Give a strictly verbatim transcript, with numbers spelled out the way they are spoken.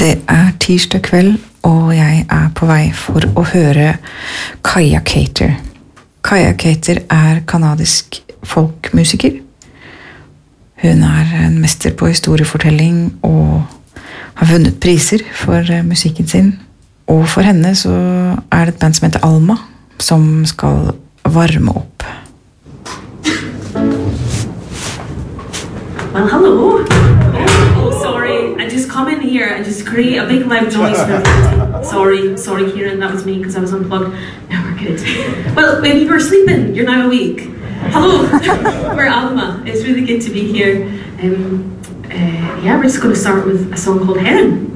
Det er tirsdag kveld, og jeg er på vei for å høre Kaja Kater. Kaja Kater er kanadisk folkmusiker. Hun er en mester på historiefortelling og har vunnet priser for musikken sin. Og for henne så er det et band som heter Alma, som skal varme opp. Well, hello. Oh, sorry. I just come in here and just create a big loud noise. Sorry, sorry, Kieran. That was me because I was unplugged. Now we're good. Well, maybe you were sleeping. You're now awake. Hello. We're Alma. It's really good to be here. Um, uh, yeah, we're just going to start with a song called Heron.